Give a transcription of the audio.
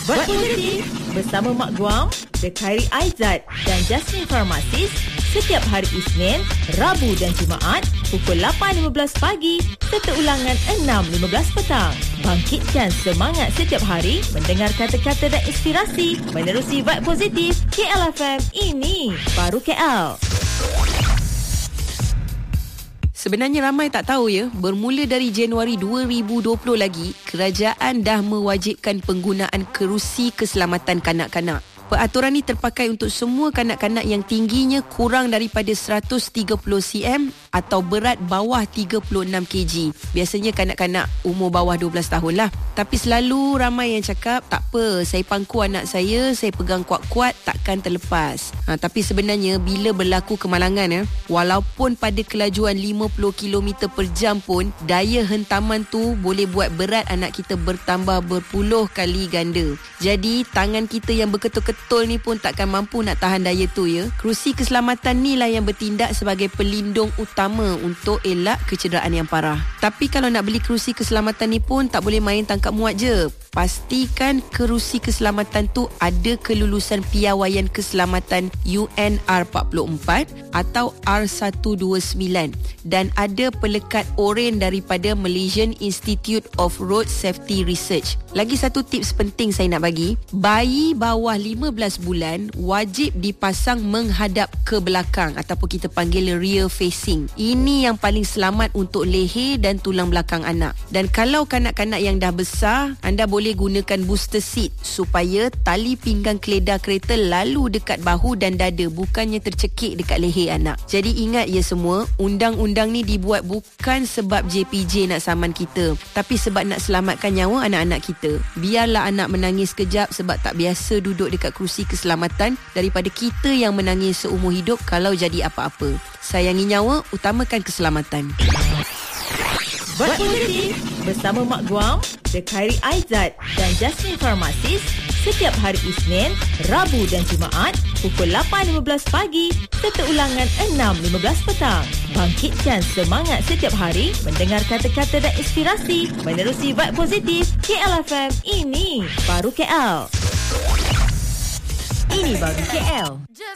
Buat Positif bersama Mak Guam, The Khairi Aizat dan Jasmine Pharmacist setiap hari Isnin, Rabu dan Jumaat pukul 8.15 pagi serta ulangan 6.15 petang. Bangkitkan semangat setiap hari mendengar kata-kata dan inspirasi menerusi Vibe Positif KL FM. Ini baru KL. Sebenarnya ramai tak tahu ya, bermula dari Januari 2020 lagi, kerajaan dah mewajibkan penggunaan kerusi keselamatan kanak-kanak. Peraturan ini terpakai untuk semua kanak-kanak yang tingginya kurang daripada 130 cm atau berat bawah 36 kg. Biasanya kanak-kanak umur bawah 12 tahun lah. Tapi selalu ramai yang cakap, tak apa, saya pangku anak saya pegang kuat-kuat, takkan terlepas. Tapi sebenarnya bila berlaku kemalangan, walaupun pada kelajuan 50 km per jam pun, daya hentaman tu boleh buat berat anak kita bertambah berpuluh kali ganda. Jadi tangan kita yang betul-betul ni pun takkan mampu nak tahan daya tu ya. Kerusi keselamatan ni lah yang bertindak sebagai pelindung utama untuk elak kecederaan yang parah. Tapi kalau nak beli kerusi keselamatan ni pun tak boleh main tangkap muat je. Pastikan kerusi keselamatan tu ada kelulusan piawaian keselamatan UNR 44 atau R129 dan ada pelekat oren daripada Malaysian Institute of Road Safety Research. Lagi satu tips penting saya nak bagi, bayi bawah 15 bulan wajib dipasang menghadap ke belakang ataupun kita panggil rear facing. Ini yang paling selamat untuk leher dan tulang belakang anak. Dan kalau kanak-kanak yang dah besar, anda boleh gunakan booster seat supaya tali pinggang keledar kereta lalu dekat bahu dan dada, bukannya tercekik dekat leher anak. Jadi ingat ya semua, undang-undang ni dibuat bukan sebab JPJ nak saman kita, tapi sebab nak selamatkan nyawa anak-anak kita. Biarlah anak menangis kejap sebab tak biasa duduk dekat kerusi keselamatan daripada kita yang menangis seumur hidup kalau jadi apa-apa. Sayangi nyawa, utamakan keselamatan. Buat Positif bersama Mak Guam, The Khairi Aizat dan Jasmine Pharmacist setiap hari Isnin, Rabu dan Jumaat pukul 8.15 pagi serta ulangan 6.15 petang. Bangkitkan semangat setiap hari mendengar kata-kata dan inspirasi menerusi Vibe Positif KL FM. Ini baru KL. Ini baru KL.